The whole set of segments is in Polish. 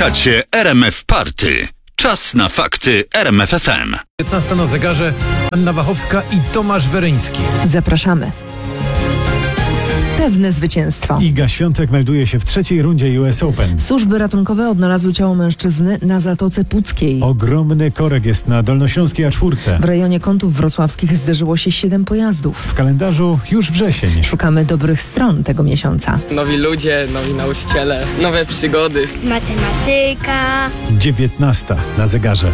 Słuchacie RMF Party. Czas na fakty RMF FM. 15 na zegarze, Anna Wachowska i Tomasz Weryński. Zapraszamy. Pewne zwycięstwo. Iga Świątek melduje się w trzeciej rundzie US Open. Służby ratunkowe odnalazły ciało mężczyzny na Zatoce Puckiej. Ogromny korek jest na dolnośląskiej A4. W rejonie Kątów Wrocławskich zderzyło się 7 pojazdów. W kalendarzu już wrzesień. Szukamy dobrych stron tego miesiąca. Nowi ludzie, nowi nauczyciele, nowe przygody. Matematyka. 19 na zegarze.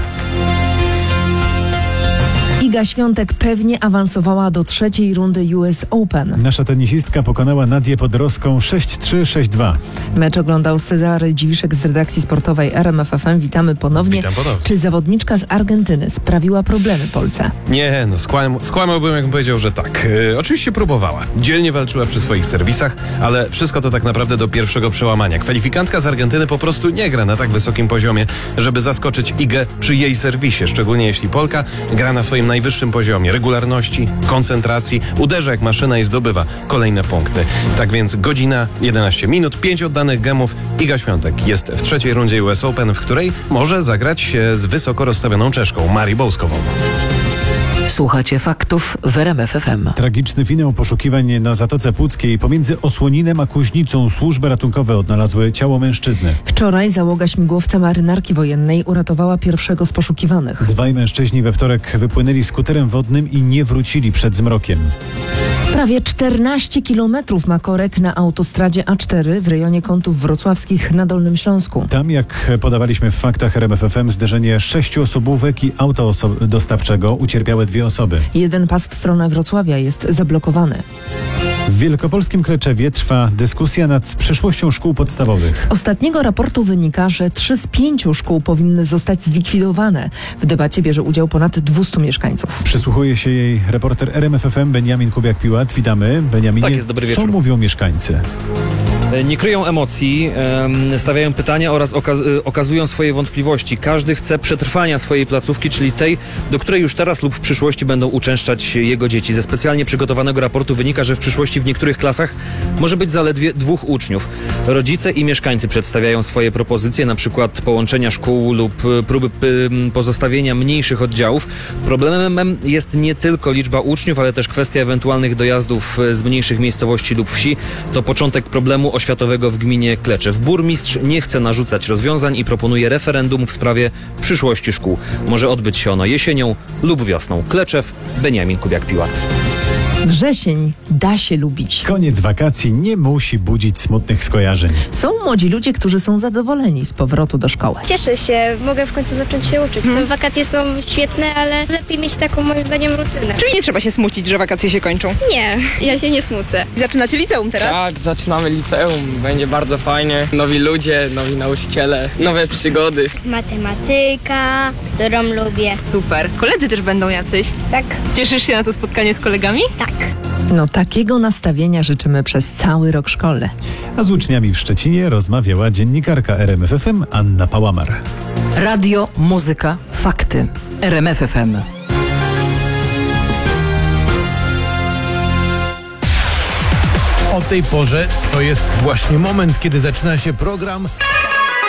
Iga Świątek pewnie awansowała do trzeciej rundy US Open. Nasza tenisistka pokonała Nadię Podroską 6-3, 6-2. Mecz oglądał Cezary Dziwiszek z redakcji sportowej RMF FM. Witamy ponownie. Witam ponownie. Czy zawodniczka z Argentyny sprawiła problemy Polce? Nie, skłamałbym, jakbym powiedział, że tak. Oczywiście próbowała. Dzielnie walczyła przy swoich serwisach, ale wszystko to tak naprawdę do pierwszego przełamania. Kwalifikantka z Argentyny po prostu nie gra na tak wysokim poziomie, żeby zaskoczyć Igę przy jej serwisie, szczególnie jeśli Polka gra na swoim najwyższym poziomie regularności, koncentracji, uderza jak maszyna i zdobywa kolejne punkty. Tak więc godzina, 11 minut, 5 oddanych gemów. Iga Świątek jest w trzeciej rundzie US Open, w której może zagrać z wysoko rozstawioną Czeszką, Marią Bołskową. Słuchacie faktów w RMF FM. Tragiczny finał poszukiwań na Zatoce Puckiej. Pomiędzy Osłoninem a Kuźnicą służby ratunkowe odnalazły ciało mężczyzny. Wczoraj załoga śmigłowca marynarki wojennej uratowała pierwszego z poszukiwanych. Dwaj mężczyźni we wtorek wypłynęli skuterem wodnym i nie wrócili przed zmrokiem. Prawie 14 kilometrów ma korek na autostradzie A4 w rejonie Kątów Wrocławskich na Dolnym Śląsku. Tam, jak podawaliśmy w faktach RMF FM, zderzenie 6 osobówek i auta dostawczego, ucierpiały 2 osoby. Jeden pas w stronę Wrocławia jest zablokowany. W wielkopolskim Kleczewie trwa dyskusja nad przyszłością szkół podstawowych. Z ostatniego raportu wynika, że 3 z 5 szkół powinny zostać zlikwidowane. W debacie bierze udział ponad 200 mieszkańców. Przysłuchuje się jej reporter RMF FM Beniamin Kubiak-Piłat. Witamy. Beniaminie, Tak jest, dobry co wieczór. mówią mieszkańcy? Nie kryją emocji, stawiają pytania oraz okazują swoje wątpliwości. Każdy chce przetrwania swojej placówki, czyli tej, do której już teraz lub w przyszłości będą uczęszczać jego dzieci. Ze specjalnie przygotowanego raportu wynika, że w przyszłości w niektórych klasach może być zaledwie 2 uczniów. Rodzice i mieszkańcy przedstawiają swoje propozycje, na przykład połączenia szkół lub próby pozostawienia mniejszych oddziałów. Problemem jest nie tylko liczba uczniów, ale też kwestia ewentualnych dojazdów z mniejszych miejscowości lub wsi. To początek problemu oświatowego w gminie Kleczew. Burmistrz nie chce narzucać rozwiązań i proponuje referendum w sprawie przyszłości szkół. Może odbyć się ono jesienią lub wiosną. Kleczew, Beniamin Kubiak-Piłat. Wrzesień da się lubić. Koniec wakacji nie musi budzić smutnych skojarzeń. Są młodzi ludzie, którzy są zadowoleni z powrotu do szkoły. Cieszę się, mogę w końcu zacząć się uczyć. Wakacje są świetne, ale lepiej mieć taką, moim zdaniem, rutynę. Czyli nie trzeba się smucić, że wakacje się kończą. Nie, ja się nie smucę. Zaczynacie liceum teraz? Tak, zaczynamy liceum, będzie bardzo fajnie. Nowi ludzie, nowi nauczyciele, nowe przygody. Matematyka, którą lubię. Super. Koledzy też będą jacyś. Tak, Cieszysz się na to spotkanie z kolegami? tak. No takiego nastawienia życzymy przez cały rok szkolny. A z uczniami w Szczecinie rozmawiała dziennikarka RMF FM Anna Pałamar. Radio, muzyka, fakty. RMF FM. O tej porze to jest właśnie moment, kiedy zaczyna się program